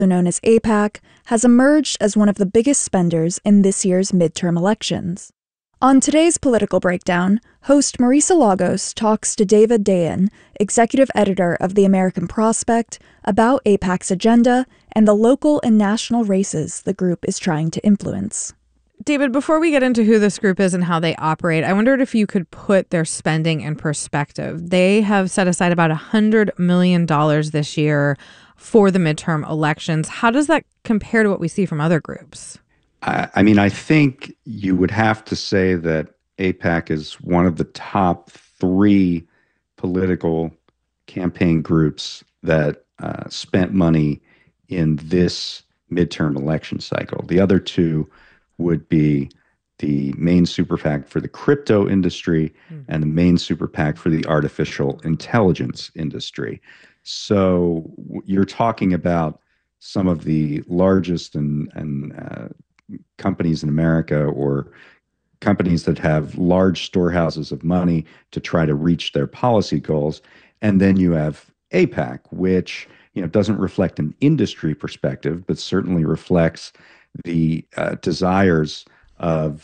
known as AIPAC, has emerged as one of the biggest spenders in this year's midterm elections. On today's Political Breakdown, host Marisa Lagos talks to David Dayen, executive editor of The American Prospect, about AIPAC's agenda and the local and national races the group is trying to influence. David, before we get into who this group is and how they operate, I wondered if you could put their spending in perspective. They have set aside about $100 million this year for the midterm elections. How does that compare to what we see from other groups? I think you would have to say that AIPAC is one of the top three political campaign groups that spent money in this midterm election cycle. The other two would be the main super PAC for the crypto industry and the main super PAC for the artificial intelligence industry. So you're talking about some of the largest and companies in America, or companies that have large storehouses of money to try to reach their policy goals. And then you have AIPAC, which doesn't reflect an industry perspective, but certainly reflects the desires of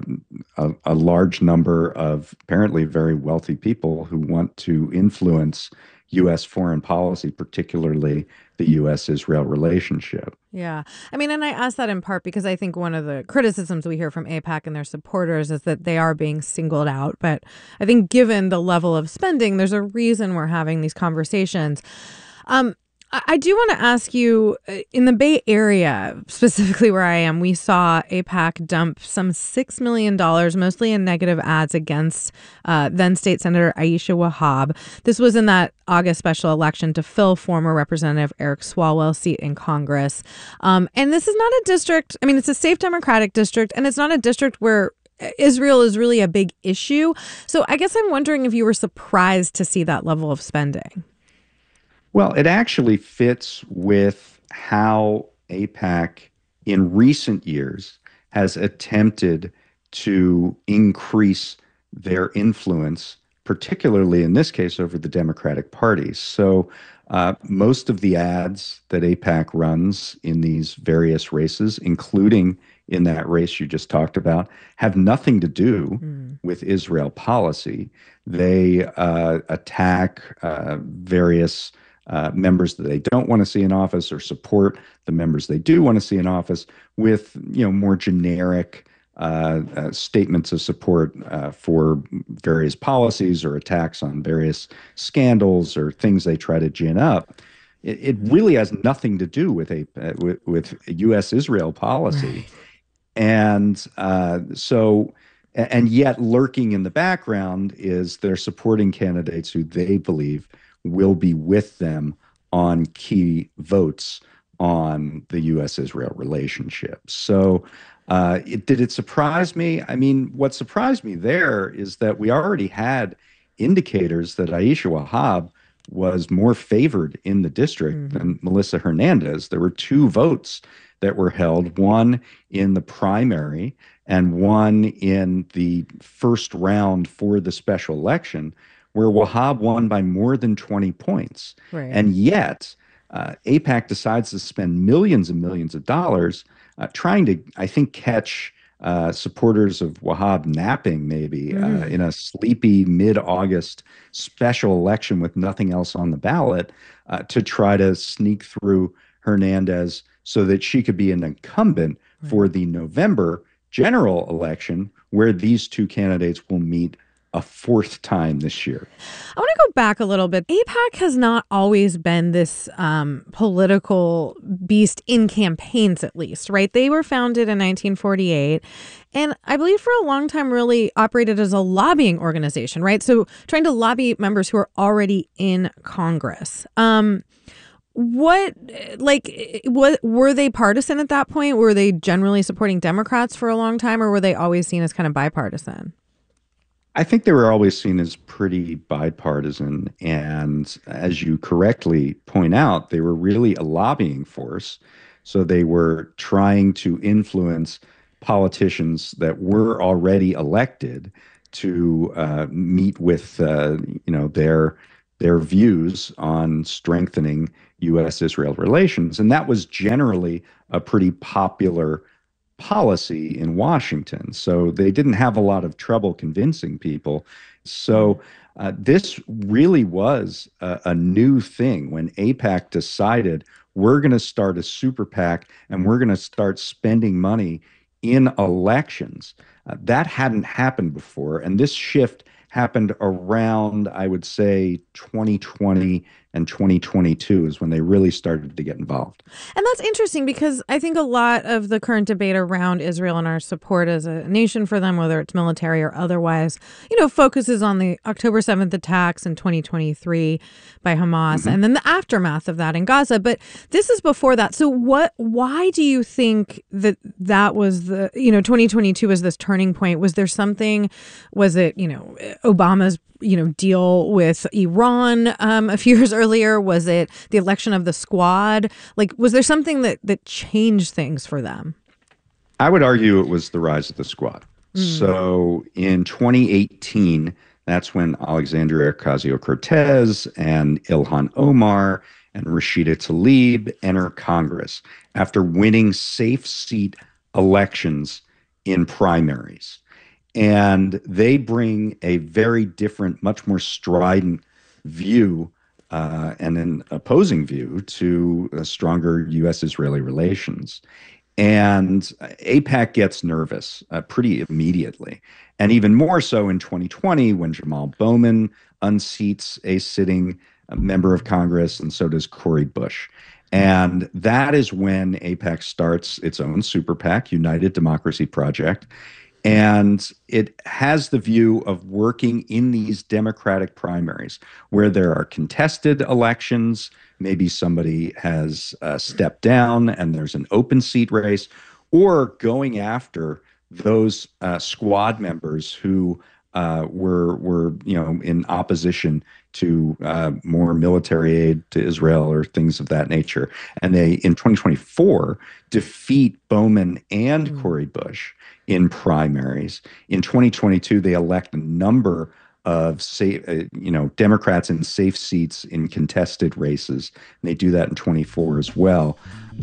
a large number of apparently very wealthy people who want to influence U.S. foreign policy, particularly the U.S.-Israel relationship. Yeah. And I ask that in part because I think one of the criticisms we hear from AIPAC and their supporters is that they are being singled out. But I think given the level of spending, there's a reason we're having these conversations. I do want to ask you, in the Bay Area, specifically where I am, we saw AIPAC dump some $6 million, mostly in negative ads against then State Senator Aisha Wahab. This was in that August special election to fill former Representative Eric Swalwell's seat in Congress. And this is not a district, it's a safe Democratic district, and it's not a district where Israel is really a big issue. So I guess I'm wondering if you were surprised to see that level of spending. Well, it actually fits with how AIPAC in recent years has attempted to increase their influence, particularly in this case over the Democratic Party. So most of the ads that AIPAC runs in these various races, including in that race you just talked about, have nothing to do with Israel policy. They attack various members that they don't want to see in office, or support the members they do want to see in office with more generic statements of support for various policies, or attacks on various scandals or things they try to gin up. It really has nothing to do with with U.S.-Israel policy. And and yet lurking in the background is they're supporting candidates who they believe will be with them on key votes on the U.S.-Israel relationship. So did it surprise me? What surprised me there is that we already had indicators that Aisha Wahab was more favored in the district than Melissa Hernandez. There were two votes that were held, one in the primary and one in the first round for the special election, where Wahab won by more than 20 points. Right. And yet, AIPAC decides to spend millions and millions of dollars trying to, I think, catch supporters of Wahab napping, maybe, in a sleepy mid-August special election with nothing else on the ballot, to try to sneak through Hernandez so that she could be an incumbent for the November general election, where these two candidates will meet a fourth time this year. I want to go back a little bit. AIPAC has not always been this political beast in campaigns, at least, right? They were founded in 1948, and I believe for a long time really operated as a lobbying organization, right? So trying to lobby members who are already in Congress. Were they partisan at that point? Were they generally supporting Democrats for a long time, or were they always seen as kind of bipartisan? I think they were always seen as pretty bipartisan. And as you correctly point out, they were really a lobbying force. So they were trying to influence politicians that were already elected to meet with, their their views on strengthening U.S.-Israel relations. And that was generally a pretty popular policy in Washington. So they didn't have a lot of trouble convincing people. So this really was a new thing when AIPAC decided we're going to start a super PAC and we're going to start spending money in elections. That hadn't happened before. And this shift happened around, I would say, 2020 and 2022 is when they really started to get involved. And that's interesting because I think a lot of the current debate around Israel and our support as a nation for them, whether it's military or otherwise, focuses on the October 7th attacks in 2023 by Hamas and then the aftermath of that in Gaza. But this is before that. So why do you think that was 2022 was this turning point? Was there something, was it, Obama's deal with Iran a few years earlier? Was it the election of the Squad? Like, was there something that changed things for them? I would argue it was the rise of the Squad. So in 2018, that's when Alexandria Ocasio-Cortez and Ilhan Omar and Rashida Tlaib enter Congress after winning safe seat elections in primaries. And they bring a very different, much more strident view and an opposing view to stronger U.S.-Israeli relations. And AIPAC gets nervous pretty immediately. And even more so in 2020 when Jamal Bowman unseats a sitting member of Congress, and so does Cori Bush. And that is when AIPAC starts its own super PAC, United Democracy Project. And it has the view of working in these Democratic primaries where there are contested elections. Maybe somebody has stepped down and there's an open seat race, or going after those Squad members who were in opposition to more military aid to Israel or things of that nature. And they, in 2024, defeat Bowman and Cori Bush in primaries. In 2022, they elect a number of Democrats in safe seats in contested races. And they do that in 24 as well.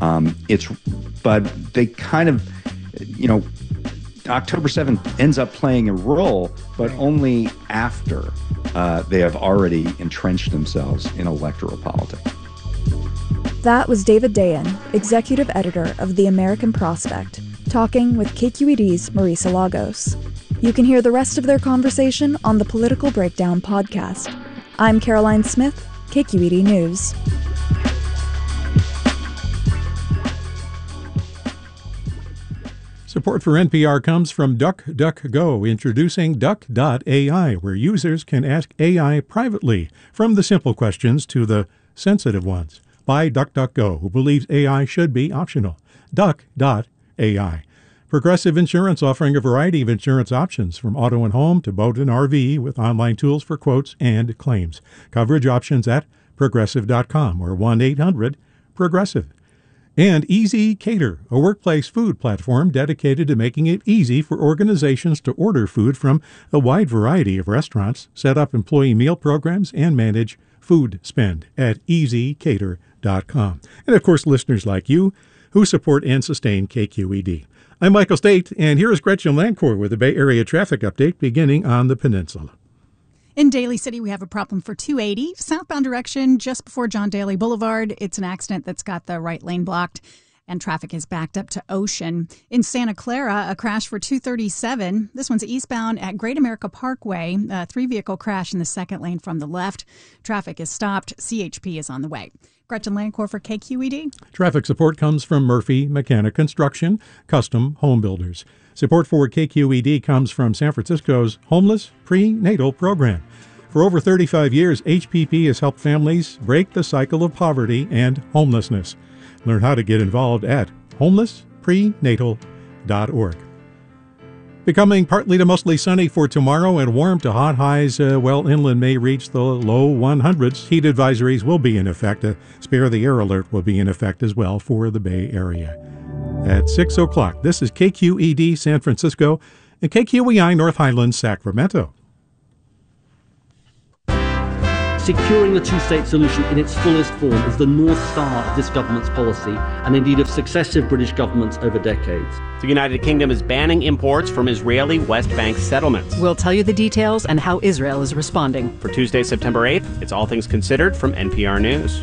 But they kind of, October 7th ends up playing a role, but only after they have already entrenched themselves in electoral politics. That was David Dayen, executive editor of The American Prospect, talking with KQED's Marisa Lagos. You can hear the rest of their conversation on the Political Breakdown podcast. I'm Caroline Smith, KQED News. Support for NPR comes from DuckDuckGo, introducing Duck.ai, where users can ask AI privately, from the simple questions to the sensitive ones, by DuckDuckGo, who believes AI should be optional. Duck.ai. Progressive Insurance offering a variety of insurance options, from auto and home to boat and RV, with online tools for quotes and claims. Coverage options at Progressive.com or 1-800-PROGRESSIVE. And Easy Cater, a workplace food platform dedicated to making it easy for organizations to order food from a wide variety of restaurants, set up employee meal programs, and manage food spend at easycater.com. And of course, listeners like you who support and sustain KQED. I'm Michael State, and here is Gretchen Lancourt with a Bay Area traffic update beginning on the peninsula. In Daly City, we have a problem for 280, southbound direction, just before John Daly Boulevard. It's an accident that's got the right lane blocked, and traffic is backed up to Ocean. In Santa Clara, a crash for 237. This one's eastbound at Great America Parkway. A 3-vehicle crash in the second lane from the left. Traffic is stopped. CHP is on the way. Gretchen Lancourt for KQED. Traffic support comes from Murphy Mechanic Construction, custom home builders. Support for KQED comes from San Francisco's Homeless Prenatal Program. For over 35 years, HPP has helped families break the cycle of poverty and homelessness. Learn how to get involved at homelessprenatal.org. Becoming partly to mostly sunny for tomorrow and warm to hot highs, inland may reach the low 100s. Heat advisories will be in effect. A spare the air alert will be in effect as well for the Bay Area. At 6 o'clock, this is KQED San Francisco and KQEI North Highlands Sacramento. Securing the two-state solution in its fullest form is the North Star of this government's policy, and indeed of successive British governments over decades. The United Kingdom is banning imports from Israeli West Bank settlements. We'll tell you the details and how Israel is responding. For Tuesday, September 8th, it's All Things Considered from NPR News.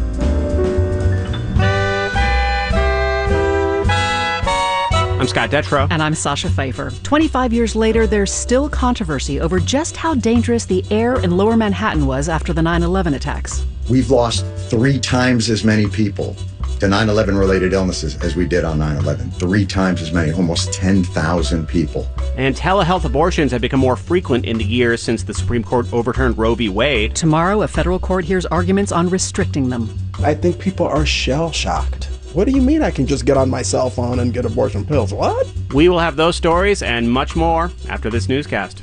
I'm Scott Detrow. And I'm Sasha Pfeiffer. 25 years later, there's still controversy over just how dangerous the air in Lower Manhattan was after the 9/11 attacks. We've lost 3 times as many people to 9/11 related illnesses as we did on 9/11. 3 times as many, almost 10,000 people. And telehealth abortions have become more frequent in the years since the Supreme Court overturned Roe v. Wade. Tomorrow, a federal court hears arguments on restricting them. I think people are shell-shocked. What do you mean I can just get on my cell phone and get abortion pills? What? We will have those stories and much more after this newscast.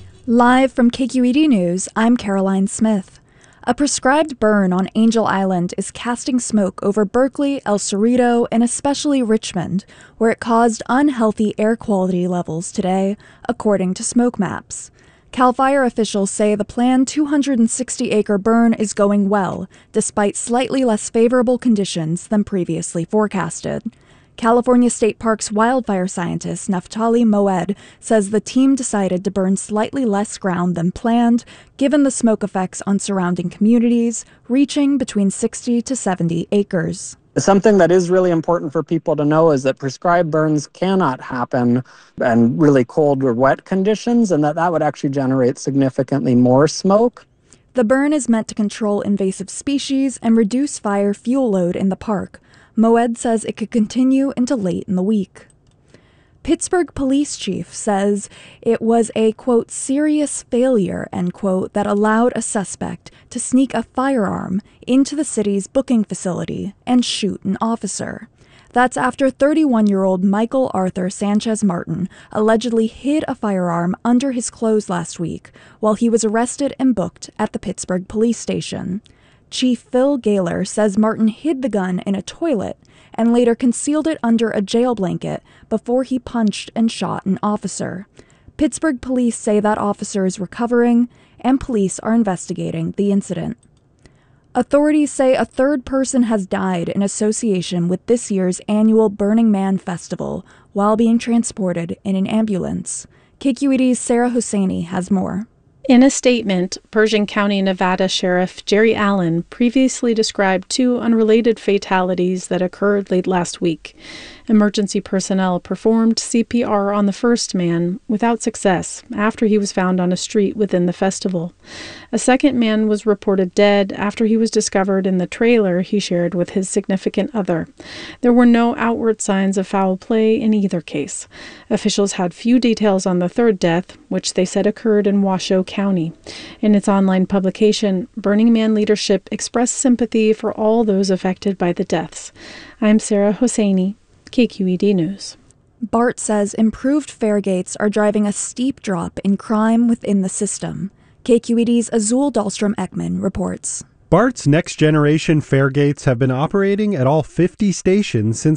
Live from KQED News, I'm Caroline Smith. A prescribed burn on Angel Island is casting smoke over Berkeley, El Cerrito, and especially Richmond, where it caused unhealthy air quality levels today, according to smoke maps. CAL FIRE officials say the planned 260-acre burn is going well, despite slightly less favorable conditions than previously forecasted. California State Parks wildfire scientist Naftali Moed says the team decided to burn slightly less ground than planned, given the smoke effects on surrounding communities, reaching between 60 to 70 acres. Something that is really important for people to know is that prescribed burns cannot happen in really cold or wet conditions, and that would actually generate significantly more smoke. The burn is meant to control invasive species and reduce fire fuel load in the park. Moed says it could continue into late in the week. Pittsburgh police chief says it was a, quote, serious failure, end quote, that allowed a suspect to sneak a firearm into the city's booking facility and shoot an officer. That's after 31-year-old Michael Arthur Sanchez Martin allegedly hid a firearm under his clothes last week while he was arrested and booked at the Pittsburgh police station. Chief Phil Gaylor says Martin hid the gun in a toilet and later concealed it under a jail blanket before he punched and shot an officer. Pittsburgh police say that officer is recovering, and police are investigating the incident. Authorities say a third person has died in association with this year's annual Burning Man Festival while being transported in an ambulance. KQED's Sarah Hosseini has more. In a statement, Pershing County, Nevada Sheriff Jerry Allen previously described 2 unrelated fatalities that occurred late last week. Emergency personnel performed CPR on the first man without success after he was found on a street within the festival. A second man was reported dead after he was discovered in the trailer he shared with his significant other. There were no outward signs of foul play in either case. Officials had few details on the third death, which they said occurred in Washoe County. In its online publication, Burning Man leadership expressed sympathy for all those affected by the deaths. I'm Sarah Hosseini, KQED News. BART says improved fare gates are driving a steep drop in crime within the system. KQED's Azul Dahlstrom-Ekman reports. BART's next-generation fare gates have been operating at all 50 stations since